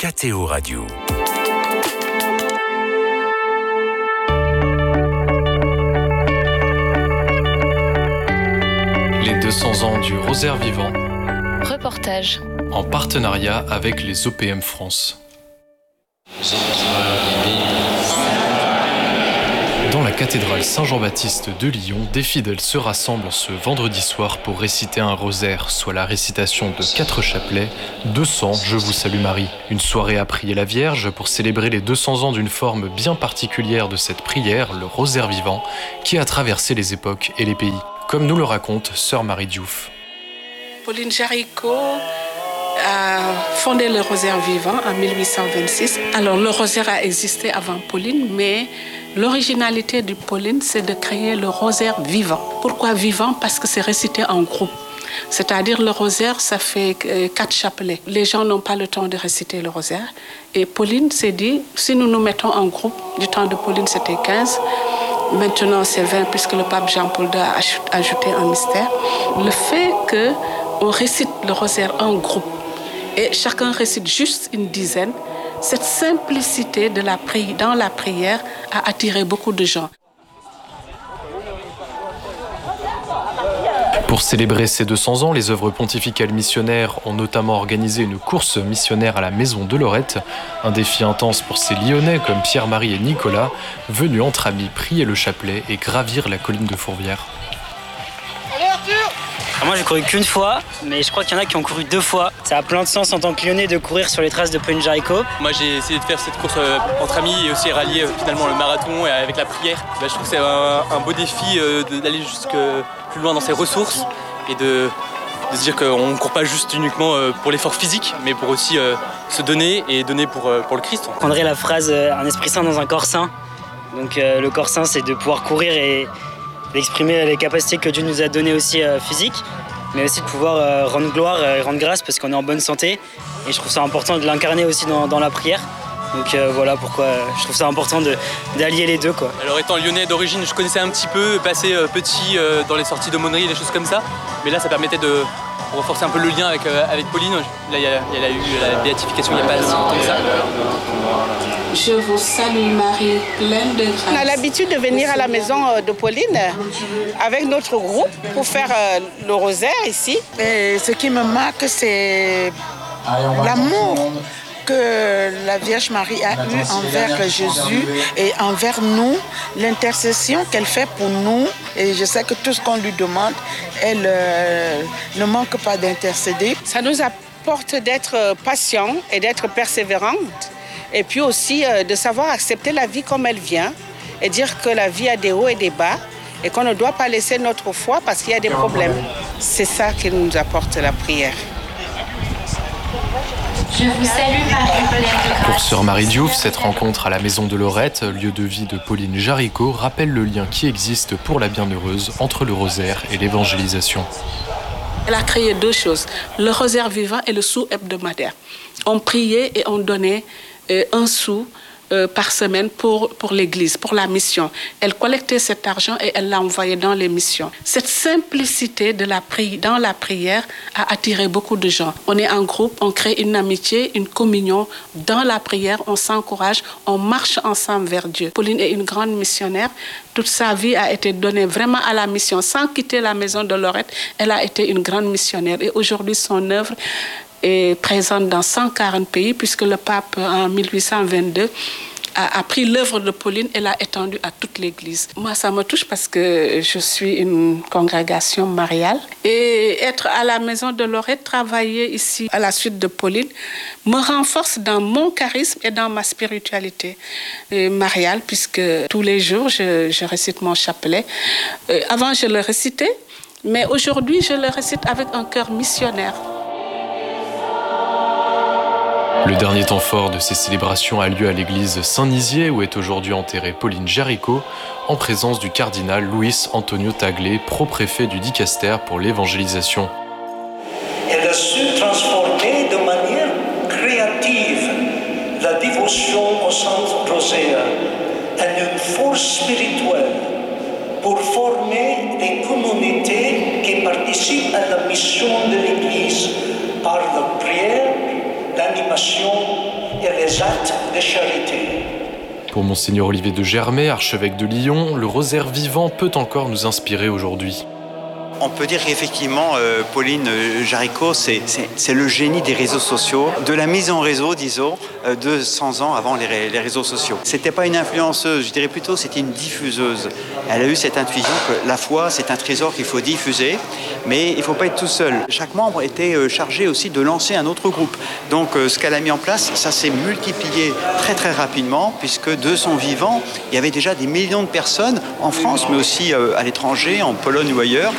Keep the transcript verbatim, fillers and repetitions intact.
K T O Radio. Les deux cents ans du Rosaire vivant. Reportage. En partenariat avec les O P M France. Dans la cathédrale Saint-Jean-Baptiste de Lyon, des fidèles se rassemblent ce vendredi soir pour réciter un rosaire, soit la récitation de quatre chapelets, deux cents Je vous salue Marie. Une soirée à prier la Vierge pour célébrer les deux cents ans d'une forme bien particulière de cette prière, le rosaire vivant, qui a traversé les époques et les pays. Comme nous le raconte Sœur Marie Diouf. Pauline Jaricot a fondé le rosaire vivant en mille huit cent vingt-six. Alors le rosaire a existé avant Pauline, mais l'originalité de Pauline, c'est de créer le rosaire vivant. Pourquoi vivant? Parce que c'est récité en groupe. C'est-à-dire le rosaire, ça fait quatre chapelets. Les gens n'ont pas le temps de réciter le rosaire. Et Pauline s'est dit, si nous nous mettons en groupe, du temps de Pauline c'était quinze, maintenant c'est vingt puisque le pape Jean-Paul deux a ajouté un mystère. Le fait qu'on récite le rosaire en groupe et chacun récite juste une dizaine, cette simplicité de la pri- dans la prière a attiré beaucoup de gens. Pour célébrer ces deux cents ans, les œuvres pontificales missionnaires ont notamment organisé une course missionnaire à la Maison de Lorette, un défi intense pour ces Lyonnais comme Pierre-Marie et Nicolas, venus entre amis prier le chapelet et gravir la colline de Fourvière. Moi j'ai couru qu'une fois, mais je crois qu'il y en a qui ont couru deux fois. Ça a plein de sens en tant que Lyonnais de courir sur les traces de Pauline Jaricot. Moi j'ai essayé de faire cette course euh, entre amis et aussi rallier euh, finalement le marathon avec la prière. Bah, je trouve que c'est un, un beau défi euh, d'aller jusque plus loin dans ses ressources et de, de se dire qu'on ne court pas juste uniquement euh, pour l'effort physique, mais pour aussi euh, se donner et donner pour, euh, pour le Christ. On prendrait la phrase euh, « un esprit saint dans un corps saint ». Donc euh, le corps saint c'est de pouvoir courir et d'exprimer les capacités que Dieu nous a données aussi euh, physiques, mais aussi de pouvoir euh, rendre gloire et rendre grâce parce qu'on est en bonne santé. Et je trouve ça important de l'incarner aussi dans, dans la prière. Donc euh, voilà pourquoi euh, je trouve ça important de, d'allier les deux, quoi. Alors étant lyonnais d'origine, je connaissais un petit peu, passé euh, petit euh, dans les sorties d'aumônerie, des choses comme ça. Mais là ça permettait de renforcer un peu le lien avec, euh, avec Pauline. Là il y, y a eu la béatification il n'y a pas si longtemps que ça. Je vous salue Marie, pleine de grâce. On a l'habitude de venir à la maison de Pauline avec notre groupe pour faire le rosaire ici. Et ce qui me marque, c'est l'amour que la Vierge Marie a eu envers Jésus et envers nous, l'intercession qu'elle fait pour nous. Et je sais que tout ce qu'on lui demande, elle euh, ne manque pas d'intercéder. Ça nous apporte d'être patient et d'être persévérante. Et puis aussi euh, de savoir accepter la vie comme elle vient et dire que la vie a des hauts et des bas et qu'on ne doit pas laisser notre foi parce qu'il y a des problèmes. C'est ça qui nous apporte la prière. Je vous salue Marie, pleine de grâce. Pour Sœur Marie Diouf, cette rencontre à la Maison de Lorette, lieu de vie de Pauline Jaricot, rappelle le lien qui existe pour la bienheureuse entre le rosaire et l'évangélisation. Elle a créé deux choses, le rosaire vivant et le sou hebdomadaire. On priait et on donnait euh, un sou euh, par semaine pour, pour l'église, pour la mission. Elle collectait cet argent et elle l'a envoyé dans les missions. Cette simplicité de la pri- dans la prière a attiré beaucoup de gens. On est en groupe, on crée une amitié, une communion. Dans la prière, on s'encourage, on marche ensemble vers Dieu. Pauline est une grande missionnaire. Toute sa vie a été donnée vraiment à la mission. Sans quitter la Maison de Lorette, elle a été une grande missionnaire. Et aujourd'hui, son œuvre est présente dans cent quarante pays, puisque le pape, en mille huit cent vingt-deux, a, a pris l'œuvre de Pauline et l'a étendue à toute l'Église. Moi, ça me touche parce que je suis une congrégation mariale. Et être à la Maison de Lorette, travailler ici à la suite de Pauline, me renforce dans mon charisme et dans ma spiritualité euh, mariale, puisque tous les jours, je, je récite mon chapelet. Euh, avant, je le récitais, mais aujourd'hui, je le récite avec un cœur missionnaire. Le dernier temps fort de ces célébrations a lieu à l'église Saint-Nizier où est aujourd'hui enterrée Pauline Jaricot en présence du cardinal Luis Antonio Tagle, pro-préfet du Dicaster pour l'évangélisation. Elle a su transformer de manière créative la dévotion au Saint Rosaire en une force spirituelle pour former des communautés qui participent à la mission de l'Église par la prière, l'animation des actes de charité. Pour Monseigneur Olivier de Germay, archevêque de Lyon, le rosaire vivant peut encore nous inspirer aujourd'hui. On peut dire qu'effectivement, euh, Pauline Jaricot, c'est, c'est, c'est le génie des réseaux sociaux, de la mise en réseau, disons, euh, deux cents ans avant les, les réseaux sociaux. C'était pas une influenceuse, je dirais plutôt c'était une diffuseuse. Elle a eu cette intuition que la foi, c'est un trésor qu'il faut diffuser, mais il ne faut pas être tout seul. Chaque membre était euh, chargé aussi de lancer un autre groupe. Donc euh, ce qu'elle a mis en place, ça s'est multiplié très très rapidement, puisque de son vivant, il y avait déjà des millions de personnes en France, mais aussi euh, à l'étranger, en Pologne ou ailleurs,